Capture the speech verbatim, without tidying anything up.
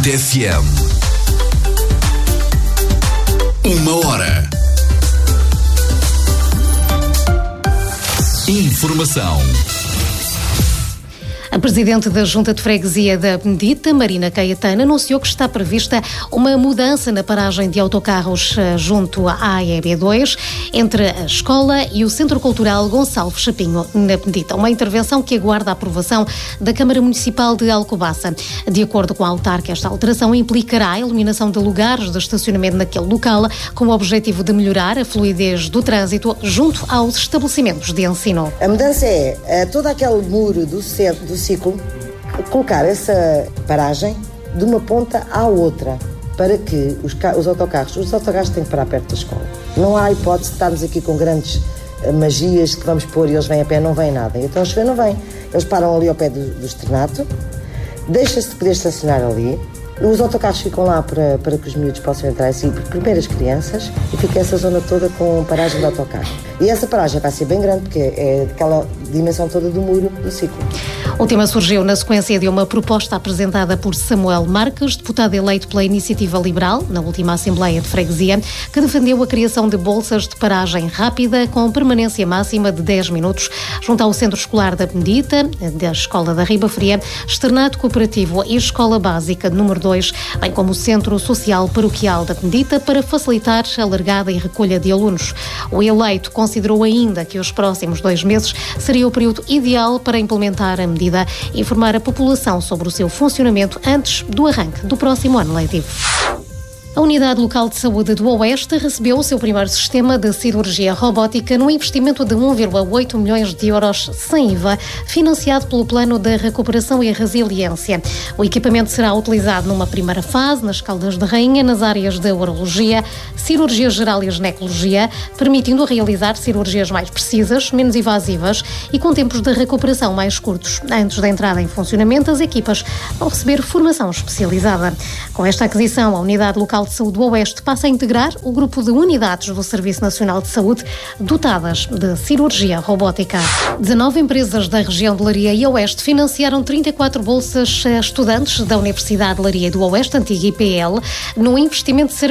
oito F M. Uma hora. Informação. A Presidente da Junta de Freguesia da Benedita, Marina Caetano, anunciou que está prevista uma mudança na paragem de autocarros junto à E B dois, entre a escola e o Centro Cultural Gonçalo Chapinho, na Benedita. Uma intervenção que aguarda a aprovação da Câmara Municipal de Alcobaça. De acordo com a autarca, esta alteração implicará a eliminação de lugares de estacionamento naquele local, com o objetivo de melhorar a fluidez do trânsito junto aos estabelecimentos de ensino. A mudança é, é todo aquele muro do centro, do ciclo, colocar essa paragem de uma ponta à outra, para que os, os autocarros, os autocarros têm que parar perto da escola. Não há hipótese de estarmos aqui com grandes uh, magias que vamos pôr e eles vêm a pé, não vem nada. Então, chover não vem. Eles param ali ao pé do, do externato, deixa-se de poder estacionar ali, os autocarros ficam lá para, para que os miúdos possam entrar assim, primeiro as crianças, e fica essa zona toda com paragem de autocarro. E essa paragem vai ser bem grande, porque é daquela dimensão toda do muro do ciclo. O tema surgiu na sequência de uma proposta apresentada por Samuel Marques, deputado eleito pela Iniciativa Liberal, na última Assembleia de Freguesia, que defendeu a criação de bolsas de paragem rápida com permanência máxima de dez minutos junto ao Centro Escolar da Benedita, da Escola da Riba Fria, Externato Cooperativo e Escola Básica número dois, bem como o Centro Social Paroquial da Benedita, para facilitar a largada e recolha de alunos. O eleito considerou ainda que os próximos dois meses seria o período ideal para implementar a medida e informar a população sobre o seu funcionamento antes do arranque do próximo ano letivo. A Unidade Local de Saúde do Oeste recebeu o seu primeiro sistema de cirurgia robótica num investimento de um vírgula oito milhões de euros sem I V A, financiado pelo Plano da Recuperação e Resiliência. O equipamento será utilizado numa primeira fase nas Caldas de Rainha, nas áreas de urologia, cirurgia geral e ginecologia, permitindo realizar cirurgias mais precisas, menos invasivas e com tempos de recuperação mais curtos. Antes da entrada em funcionamento, as equipas vão receber formação especializada. Com esta aquisição, a Unidade Local de Saúde do Oeste passa a integrar o grupo de unidades do Serviço Nacional de Saúde dotadas de cirurgia robótica. dezanove empresas da região de Leiria e Oeste financiaram trinta e quatro bolsas a estudantes da Universidade de Leiria e do Oeste, antiga I P L, num investimento de cerca